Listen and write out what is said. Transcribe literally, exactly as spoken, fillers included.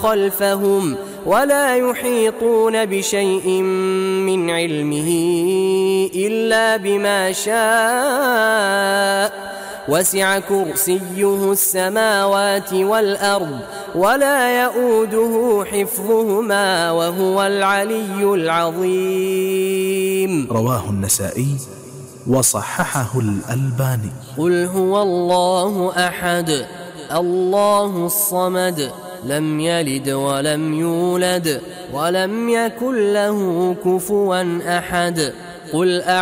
خلفهم ولا يحيطون بشيء من علمه إلا بما شاء وسع كرسيه السماوات والأرض ولا يؤوده حفظهما وهو العلي العظيم. رواه النسائي وصححه الألباني. قل هو الله أحد الله الصمد لم يلد ولم يولد ولم يكن له كفوا أحد. قل